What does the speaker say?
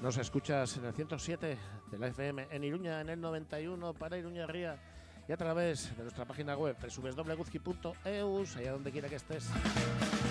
Nos escuchas en el 107 de la FM, en Iruña, en el 91 para Iruña Ría y a través de nuestra página web www.guzki.eus, allá donde quiera que estés.